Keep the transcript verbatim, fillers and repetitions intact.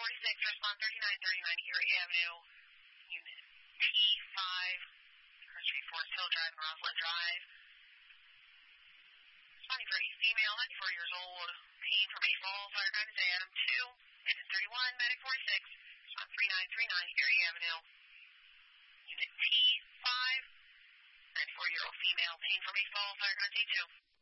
forty-six, respond thirty-nine thirty-nine Erie Avenue, Unit T five, Street Forest Hill Drive, Roslyn Drive. Responding for a female, ninety-four years old, pain from a fall, fire guidance A M two, and thirty-one, medic forty-six, respond thirty-nine thirty-nine Erie Avenue, Unit T five, ninety-four year old female, pain from a fall, fire guidance A two.